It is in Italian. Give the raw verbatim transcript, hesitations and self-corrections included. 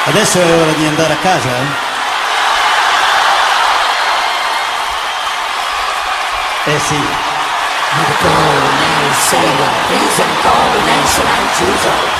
Adesso è ora di andare a casa? Eh, eh sì. Medical name sailor, please and combination and choose